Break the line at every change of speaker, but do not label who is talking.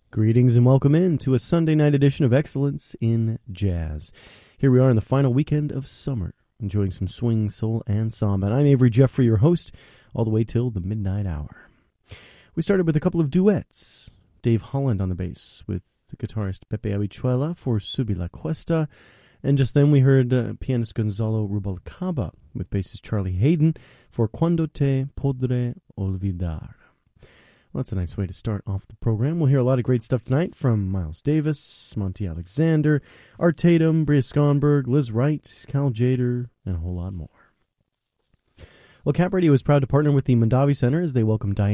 Greetings and welcome in to a Sunday night edition of Excellence in Jazz. Here we are in the final weekend of summer, enjoying some swing, soul, and samba. And I'm Avery Jeffrey, your host, all the way till the midnight hour. We started with a couple of duets. Dave Holland on the bass with the guitarist Pepe Habichuela for Subí la Cuesta. And just then we heard pianist Gonzalo Rubalcaba with bassist Charlie Hayden for Cuando te podré olvidar. Well, that's a nice way to start off the program. We'll hear a lot of great stuff tonight from Miles Davis, Monty Alexander, Art Tatum, Bria Skonberg, Liz Wright, Cal Jader, and a whole lot more. Well, Cap Radio is proud to partner with the Mondavi Center as they welcome Diane